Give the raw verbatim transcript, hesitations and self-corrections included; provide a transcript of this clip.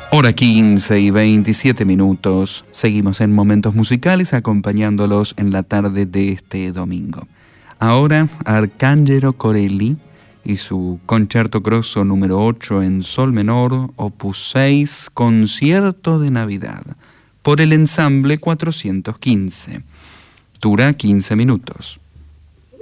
Hora quince y veintisiete minutos. Seguimos en Momentos Musicales acompañándolos en la tarde de este domingo. Ahora, Arcangelo Corelli y su Concerto Grosso número ocho en Sol menor, opus seis, Concierto de Navidad, por el ensamble cuatrocientos quince. Dura quince minutos.